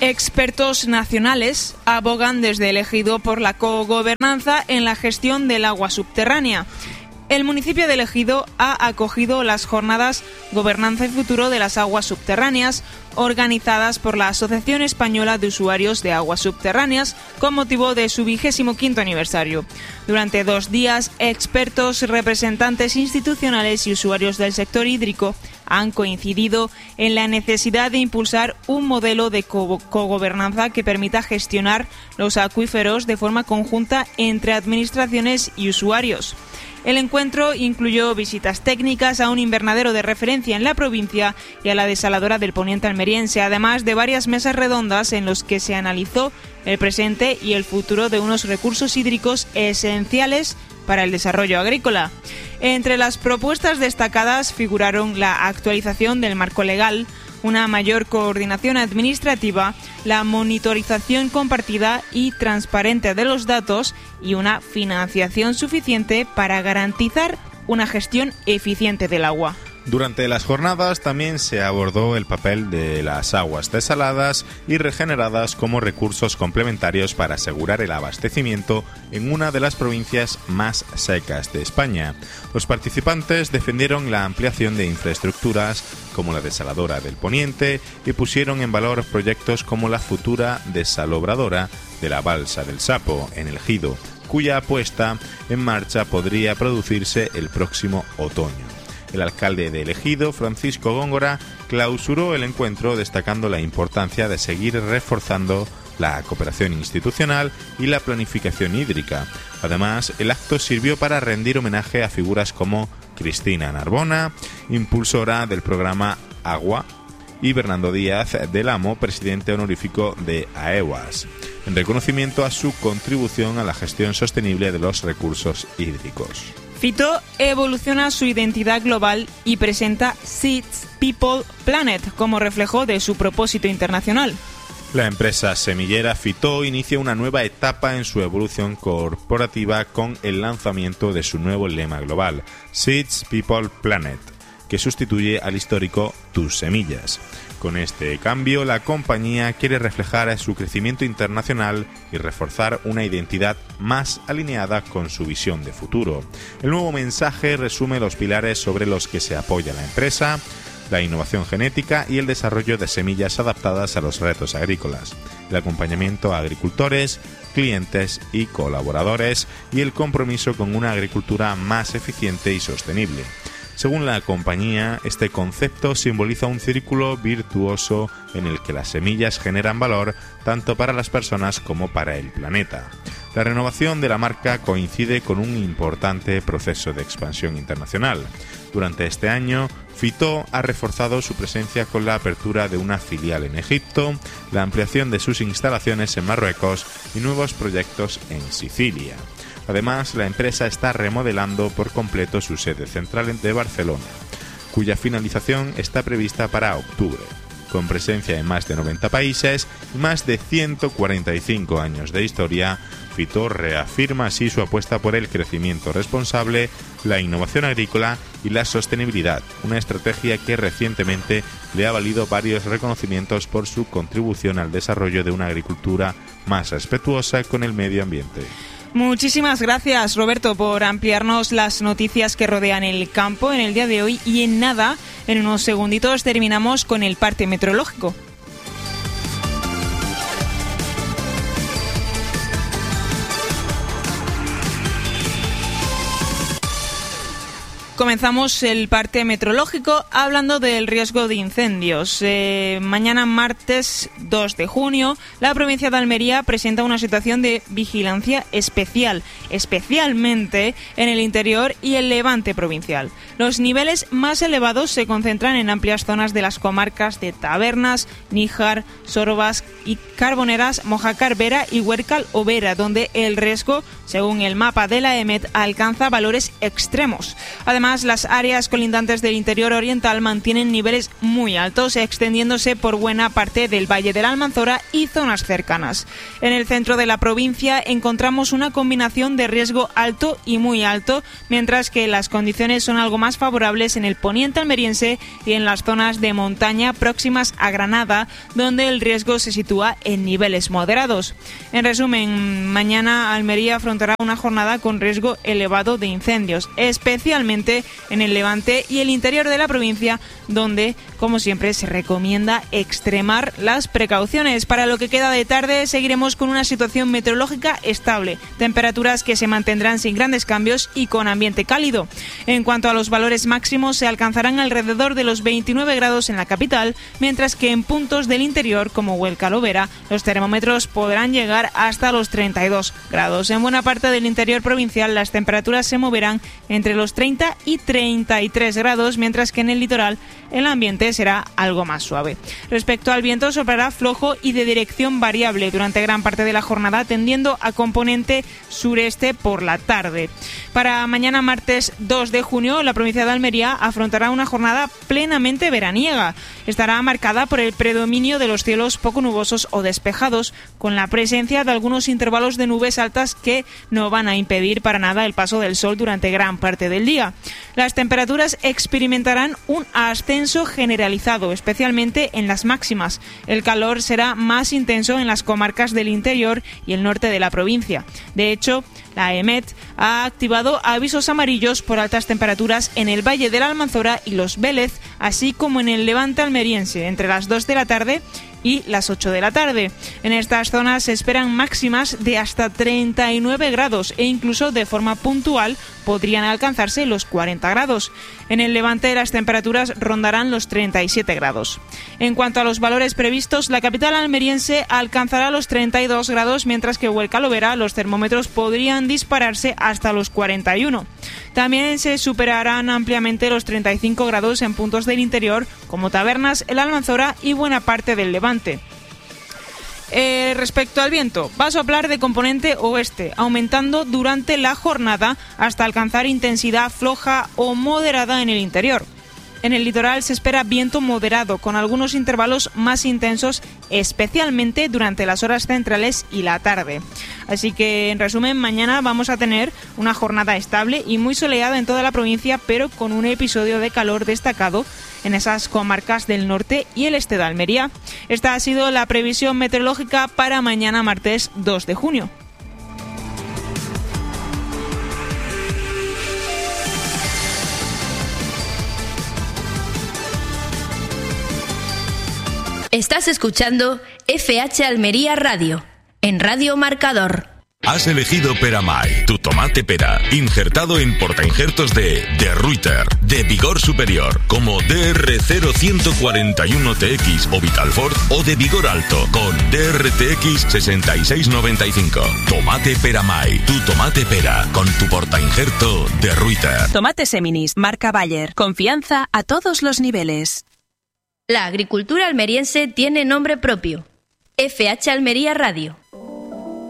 Expertos nacionales abogan desde el Ejido por la cogobernanza en la gestión del agua subterránea. El municipio de El Ejido ha acogido las jornadas Gobernanza y Futuro de las Aguas Subterráneas, organizadas por la Asociación Española de Usuarios de Aguas Subterráneas, con motivo de su 25º aniversario. Durante 2 días, expertos, representantes institucionales y usuarios del sector hídrico han coincidido en la necesidad de impulsar un modelo de cogobernanza que permita gestionar los acuíferos de forma conjunta entre administraciones y usuarios. El encuentro incluyó visitas técnicas a un invernadero de referencia en la provincia y a la desaladora del Poniente almeriense, además de varias mesas redondas en los que se analizó el presente y el futuro de unos recursos hídricos esenciales para el desarrollo agrícola. Entre las propuestas destacadas figuraron la actualización del marco legal, una mayor coordinación administrativa, la monitorización compartida y transparente de los datos y una financiación suficiente para garantizar una gestión eficiente del agua. Durante las jornadas también se abordó el papel de las aguas desaladas y regeneradas como recursos complementarios para asegurar el abastecimiento en una de las provincias más secas de España. Los participantes defendieron la ampliación de infraestructuras como la desaladora del Poniente y pusieron en valor proyectos como la futura desalobradora de la Balsa del Sapo en El Ejido, cuya puesta en marcha podría producirse el próximo otoño. El alcalde de El Ejido, Francisco Góngora, clausuró el encuentro destacando la importancia de seguir reforzando la cooperación institucional y la planificación hídrica. Además, el acto sirvió para rendir homenaje a figuras como Cristina Narbona, impulsora del programa Agua, y Bernardo Díaz del Amo, presidente honorífico de AEWAS, en reconocimiento a su contribución a la gestión sostenible de los recursos hídricos. Fito evoluciona su identidad global y presenta Seeds, People, Planet como reflejo de su propósito internacional. La empresa semillera Fito inicia una nueva etapa en su evolución corporativa con el lanzamiento de su nuevo lema global, Seeds, People, Planet, que sustituye al histórico Tus Semillas. Con este cambio, la compañía quiere reflejar su crecimiento internacional y reforzar una identidad más alineada con su visión de futuro. El nuevo mensaje resume los pilares sobre los que se apoya la empresa: la innovación genética y el desarrollo de semillas adaptadas a los retos agrícolas, el acompañamiento a agricultores, clientes y colaboradores y el compromiso con una agricultura más eficiente y sostenible. Según la compañía, este concepto simboliza un círculo virtuoso en el que las semillas generan valor tanto para las personas como para el planeta. La renovación de la marca coincide con un importante proceso de expansión internacional. Durante este año, Fito ha reforzado su presencia con la apertura de una filial en Egipto, la ampliación de sus instalaciones en Marruecos y nuevos proyectos en Sicilia. Además, la empresa está remodelando por completo su sede central de Barcelona, cuya finalización está prevista para octubre. Con presencia en más de 90 países y más de 145 años de historia, Fito reafirma así su apuesta por el crecimiento responsable, la innovación agrícola y la sostenibilidad, una estrategia que recientemente le ha valido varios reconocimientos por su contribución al desarrollo de una agricultura más respetuosa con el medio ambiente. Muchísimas gracias, Roberto, por ampliarnos las noticias que rodean el campo en el día de hoy. Y en unos segunditos terminamos con el parte meteorológico. Comenzamos el parte meteorológico hablando del riesgo de incendios. Mañana martes 2 de junio, la provincia de Almería presenta una situación de vigilancia especial, especialmente en el interior y el levante provincial. Los niveles más elevados se concentran en amplias zonas de las comarcas de Tabernas, Níjar, Sorbas y Carboneras, Mojácar, Vera y Huércal o Vera, donde el riesgo, según el mapa de la EMET, alcanza valores extremos. Además, las áreas colindantes del interior oriental mantienen niveles muy altos, extendiéndose por buena parte del Valle de la Almanzora y zonas cercanas. En el centro de la provincia encontramos una combinación de riesgo alto y muy alto, mientras que las condiciones son algo más favorables en el poniente almeriense y en las zonas de montaña próximas a Granada, donde el riesgo se sitúa sitúa en niveles moderados. En resumen, mañana Almería afrontará una jornada con riesgo elevado de incendios, especialmente en el levante y el interior de la provincia, donde, como siempre, se recomienda extremar las precauciones. Para lo que queda de tarde, seguiremos con una situación meteorológica estable, temperaturas que se mantendrán sin grandes cambios y con ambiente cálido. En cuanto a los valores máximos, se alcanzarán alrededor de los 29 grados en la capital, mientras que en puntos del interior, como Huelca o Vera, los termómetros podrán llegar hasta los 32 grados. En buena parte del interior provincial, las temperaturas se moverán entre los 30 y 33 grados, mientras que en el litoral el ambiente será algo más suave. Respecto al viento, soplará flojo y de dirección variable durante gran parte de la jornada, tendiendo a componente sureste por la tarde. Para mañana martes 2 de junio, la provincia de Almería afrontará una jornada plenamente veraniega. Estará marcada por el predominio de los cielos poco nubosos o despejados, con la presencia de algunos intervalos de nubes altas que no van a impedir para nada el paso del sol durante gran parte del día. Las temperaturas experimentarán un ascenso generalizado, especialmente en las máximas. El calor será más intenso en las comarcas del interior y el norte de la provincia. De hecho, la EMET ha activado avisos amarillos por altas temperaturas en el Valle de la Almanzora y los Vélez, así como en el levante almeriense, entre las 2 de la tarde y las 8 de la tarde. En estas zonas se esperan máximas de hasta 39 grados e incluso de forma puntual podrían alcanzarse los 40 grados. En el levante las temperaturas rondarán los 37 grados. En cuanto a los valores previstos, la capital almeriense alcanzará los 32 grados, mientras que Huelca o Vera los termómetros podrían dispararse hasta los 41. También se superarán ampliamente los 35 grados en puntos del interior, como Tabernas, el Almanzora y buena parte del levante. Respecto al viento, va a soplar de componente oeste, aumentando durante la jornada hasta alcanzar intensidad floja o moderada en el interior. En el litoral se espera viento moderado, con algunos intervalos más intensos, especialmente durante las horas centrales y la tarde. Así que, en resumen, mañana vamos a tener una jornada estable y muy soleada en toda la provincia, pero con un episodio de calor destacado en esas comarcas del norte y el este de Almería. Esta ha sido la previsión meteorológica para mañana martes 2 de junio. Estás escuchando FH Almería Radio, en Radio Marcador. Has elegido Peramay, tu tomate pera, injertado en portainjertos de Reuter, de vigor superior, como DR0141TX o Vitalfort, o de vigor alto, con DRTX 6695. Tomate Peramay, tu tomate pera, con tu portainjerto de Reuter. Tomate Seminis, marca Bayer. Confianza a todos los niveles. La agricultura almeriense tiene nombre propio. FH Almería Radio.